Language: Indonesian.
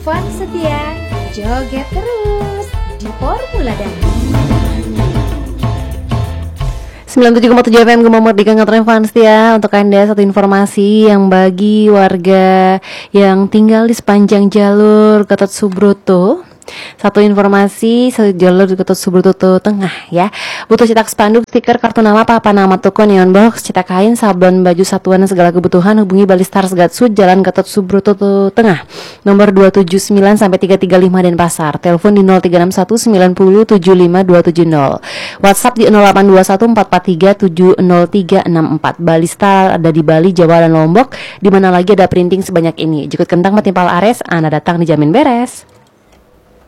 Fun Setia, joget terus di Formula Dance. 97,7 FM Gema Merdeka ngetren Fun Setia. Untuk Anda satu informasi yang bagi warga yang tinggal di sepanjang jalur Gatot Subroto. Satu informasi, jalur di Gatot Subroto Tengah ya. Butuh cetak spanduk, stiker, kartu nama, papan nama toko, neon box, cetak kain, sablon, baju satuan dan segala kebutuhan. Hubungi Balistar Gatsud, Jalan Gatot Subroto Tengah, nomor 279 sampai 335 Denpasar. Telepon di 0361 90 75 270. WhatsApp di 0821 443 70364. Balistar ada di Bali, Jawa dan Lombok. Di mana lagi ada printing sebanyak ini. Jika kentang metimpal ares, Anda datang dijamin beres.